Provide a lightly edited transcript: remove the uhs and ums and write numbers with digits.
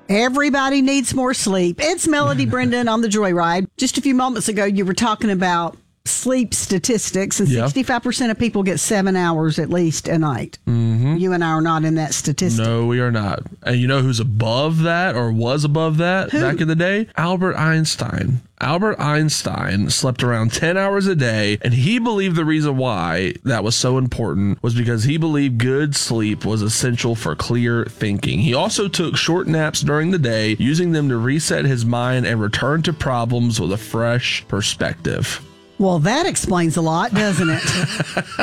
Everybody needs more sleep. It's Melody Brendan on the Joyride. Just a few moments ago, you were talking about sleep statistics, and 65% of people get 7 hours at least a night. Mm-hmm. You and I are not in that statistic. No, we are not. And you know who's above that or was above that back in the day? Albert Einstein. Albert Einstein slept around 10 hours a day, and he believed the reason why that was so important was because he believed good sleep was essential for clear thinking. He also took short naps during the day, using them to reset his mind and return to problems with a fresh perspective. Well, that explains a lot, doesn't it?